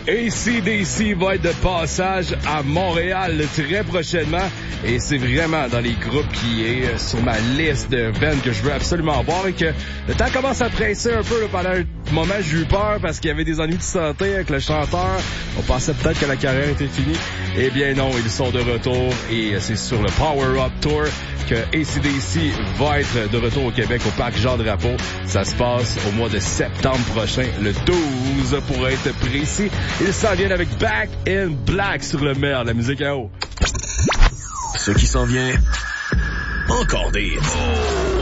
AC/DC va être de passage à Montréal très prochainement et c'est vraiment dans les groupes qui est sur ma liste de bands que je veux absolument voir et que le temps commence à presser un peu là, pendant un moment j'ai eu peur parce qu'il y avait des ennuis de santé avec le chanteur. On pensait peut-être que la carrière était finie. Eh bien non, ils sont de retour et c'est sur le Power Up Tour que AC/DC va être de retour au Québec au Parc Jean-Drapeau. Ça se passe au mois de septembre prochain, le 12 pour être précis. Ils s'en viennent avec Back in Black sur le maire, la musique à haut. Ce qui s'en vient, encore des hits.